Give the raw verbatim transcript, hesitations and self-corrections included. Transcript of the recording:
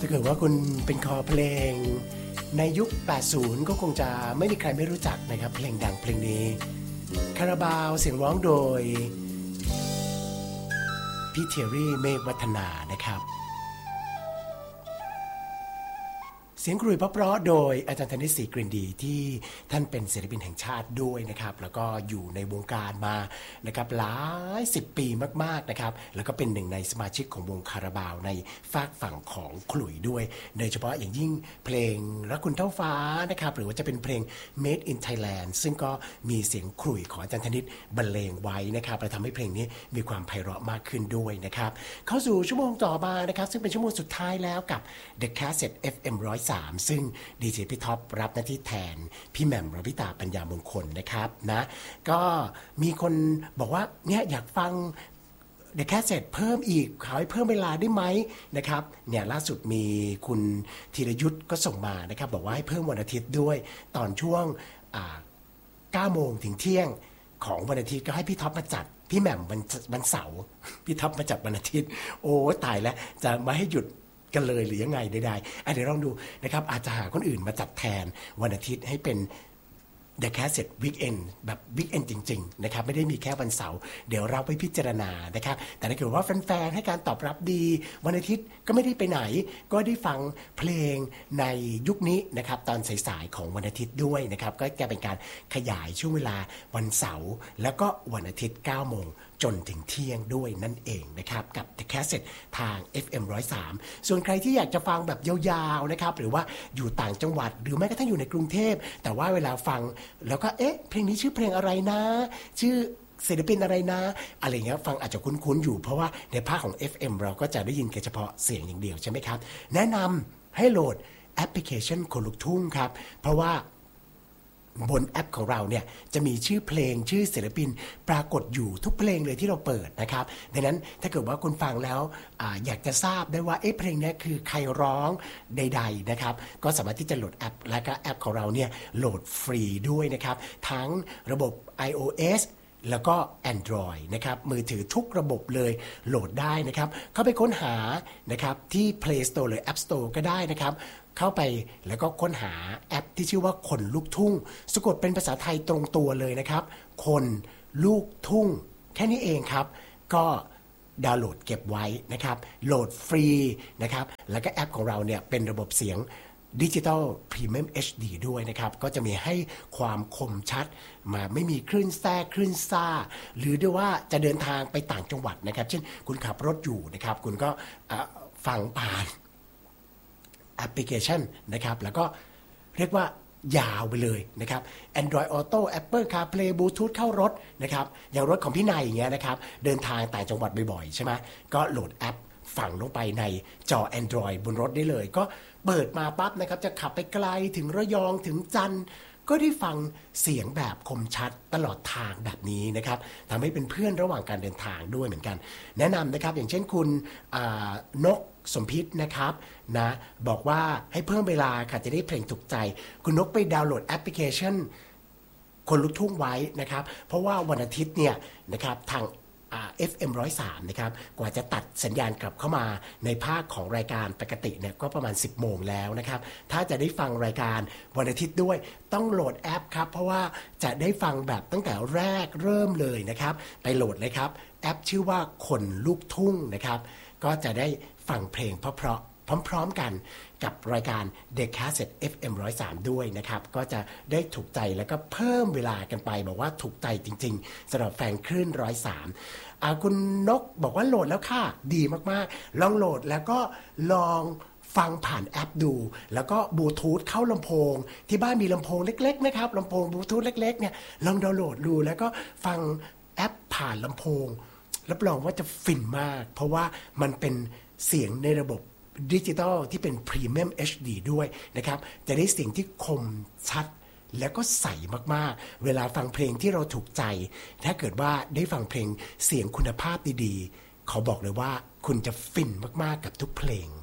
ถ้าเกิดว่าคุณเป็นคอเพลงในยุคแปดสิบก็คงจะไม่มีใครไม่รู้จักนะครับเพลงดังเพลงนี้คาราบาวเสียงร้องโดยพี่เทอรี่เมฆวัฒนานะครับเสียงกรุ่ยเพราะๆโดยอาจารย์ธนิตศรีกลิ่นดีที่ท่านเป็นศิลปินแห่งชาติด้วยนะครับแล้วก็อยู่ในวงการมานะครับหลายสิบปีมากๆนะครับแล้วก็เป็นหนึ่งในสมาชิกของวงคาราบาวในฝากฝั่งของขลุ่ยด้วยโดยเฉพาะอย่างยิ่งเพลงรักคุณเท่าฟ้านะครับหรือว่าจะเป็นเพลง Made in Thailand ซึ่งก็มีเสียงขลุ่ยของอาจารย์ธนิตบรรเลงไว้นะครับและทำให้เพลงนี้มีความไพเราะมากขึ้นด้วยนะครับเข้าสู่ชั่วโมงต่อมานะครับซึ่งเป็นชั่วโมงสุดท้ายแล้วกับ The Cassette เอฟ เอ็ม หนึ่งศูนย์สามซึ่งดีเจพี่ท็อปรับหน้าที่แทนพี่แหม่มรวิตาปัญญามงคลนะครับนะก็มีคนบอกว่าเนี่ยอยากฟังเดี๋ยวแค่เสร็จเพิ่มอีกขอให้เพิ่มเวลาได้ไหมนะครับเนี่ยล่าสุดมีคุณธีรยุทธ์ก็ส่งมานะครับบอกว่าให้เพิ่มวันอาทิตย์ด้วยตอนช่วงเก้าโมงถึงเที่ยงของวันอาทิตย์ก็ให้พี่ท็อปมาจัดพี่แหม่มวันวันเสาร์พี่ท็อปมาจัดวันอาทิตย์โอ้ตายแล้วจะมาให้หยุดกันเลยหรือยังไงใดๆเดี๋ยวลองดูนะครับอาจจะหาคนอื่นมาจัดแทนวันอาทิตย์ให้เป็น The Cassette Weekend แบบ Weekend จริงๆนะครับไม่ได้มีแค่วันเสาร์เดี๋ยวเราไปพิจารณานะครับแต่ถ้าเกิดว่าแฟนๆให้การตอบรับดีวันอาทิตย์ก็ไม่ได้ไปไหนก็ได้ฟังเพลงในยุคนี้นะครับตอนสายๆของวันอาทิตย์ด้วยนะครับก็จะเป็นการขยายช่วงเวลาวันเสาร์แล้วก็วันอาทิตย์เก้าโมงจนถึงเที่ยงด้วยนั่นเองนะครับกับ The Cassette ทาง เอฟ เอ็ม หนึ่งศูนย์สามส่วนใครที่อยากจะฟังแบบยาวๆนะครับหรือว่าอยู่ต่างจังหวัดหรือแม้กระทั่งอยู่ในกรุงเทพแต่ว่าเวลาฟังแล้วก็เอ๊ะเพลงนี้ชื่อเพลงอะไรนะชื่อศิลปินอะไรนะอะไรเงี้ยฟังอาจจะคุ้นๆอยู่เพราะว่าในภาคของ เอฟ เอ็ม เราก็จะได้ยินแค่เฉพาะเสียงอย่างเดียวใช่ไหมครับแนะนำให้โหลดแอปพลิเคชันคนลุกทุ่งครับเพราะว่าบนแอปของเราเนี่ยจะมีชื่อเพลงชื่อศิลปินปรากฏอยู่ทุกเพลงเลยที่เราเปิดนะครับดังนั้นถ้าเกิดว่าคุณฟังแล้ว อ, อยากจะทราบได้ว่าเอ๊ะเพลงนี้คือใครร้องใดๆนะครับก็สามารถที่จะโหลดแอปและก็แอปของเราเนี่ยโหลดฟรีด้วยนะครับทั้งระบบ iOS แล้วก็ Android นะครับมือถือทุกระบบเลยโหลดได้นะครับเข้าไปค้นหานะครับที่ Play Store หรือ App Store ก็ได้นะครับเข้าไปแล้วก็ค้นหาแอปที่ชื่อว่าคนลูกทุ่งสะกดเป็นภาษาไทยตรงตัวเลยนะครับคนลูกทุ่งแค่นี้เองครับก็ดาวน์โหลดเก็บไว้นะครับโหลดฟรีนะครับแล้วก็แอปของเราเนี่ยเป็นระบบเสียงดิจิตอลพรีเมียม เอช ดี ด้วยนะครับก็จะมีให้ความคมชัดมาไม่มีคลื่นแทรกคลื่นซ่าหรือด้วยว่าจะเดินทางไปต่างจังหวัดนะครับเช่นคุณขับรถอยู่นะครับคุณก็ฟังผ่านแอปพลิเคชันนะครับแล้วก็เรียกว่ายาวไปเลยนะครับ Android Auto Apple CarPlay Bluetooth เข้ารถนะครับอย่างรถของพี่นายอย่างเงี้ยนะครับเดินทางต่างจังหวัดบ่อยๆใช่ไหมก็โหลดแอปฝังลงไปในจอ Android บนรถได้เลยก็เปิดมาปั๊บนะครับจะขับไปไกลถึงระยองถึงจันทร์ก็ได้ฟังเสียงแบบคมชัดตลอดทางแบบนี้นะครับทำให้เป็นเพื่อนระหว่างการเดินทางด้วยเหมือนกันแนะนำนะครับอย่างเช่นคุณนกสมพิษนะครับนะบอกว่าให้เพิ่มเวลาค่ะจะได้เพลงถูกใจคุณนกไปดาวน์โหลดแอปพลิเคชันคนลุกทุ่งไว้นะครับเพราะว่าวันอาทิตย์เนี่ยนะครับทางเอฟ เอ็ม หนึ่งศูนย์สามนะครับกว่าจะตัดสัญญาณกลับเข้ามาในภาคของรายการปกติเนี่ยก็ประมาณสิบโมงแล้วนะครับถ้าจะได้ฟังรายการวันอาทิตย์ด้วยต้องโหลดแอปครับเพราะว่าจะได้ฟังแบบตั้งแต่แรกเริ่มเลยนะครับไปโหลดเลยครับแอปชื่อว่าคนลูกทุ่งนะครับก็จะได้ฟังเพลงเพราะๆพร้อมๆกันกับรายการ The Cassette เอฟ เอ็ม หนึ่งศูนย์สามด้วยนะครับก็จะได้ถูกใจแล้วก็เพิ่มเวลากันไปบอกว่าถูกใจจริงๆสำหรับแฟนคลื่นหนึ่งศูนย์สามอ่าคุณนกบอกว่าโหลดแล้วค่ะดีมากๆลองโหลดแล้วก็ลองฟังผ่านแอปดูแล้วก็บลูทูธเข้าลำโพงที่บ้านมีลำโพงเล็กๆนะครับลำโพงบลูทูธเล็กๆเนี่ยลองดาวน์โหลดดูแล้วก็ฟังแอปผ่านลำโพงรับรองว่าจะฟินมากเพราะว่ามันเป็นเสียงในระบบดิจิตอลที่เป็นพรีเมียม เอช ดี ด้วยนะครับจะได้เสียงที่คมชัดแล้วก็ใสมากๆเวลาฟังเพลงที่เราถูกใจถ้าเกิดว่าได้ฟังเพลงเสียงคุณภาพดีๆเขาบอกเลยว่าคุณจะฟินมากๆกับทุกเพลง